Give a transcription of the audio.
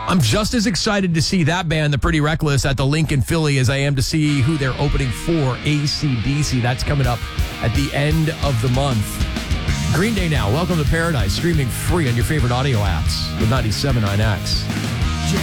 I'm just as excited to see that band, The Pretty Reckless, at the Lincoln Philly as I am to see who they're opening for, AC/DC. That's coming up at the end of the month. Green Day now. Welcome to Paradise, streaming free on your favorite audio apps with 97.9X.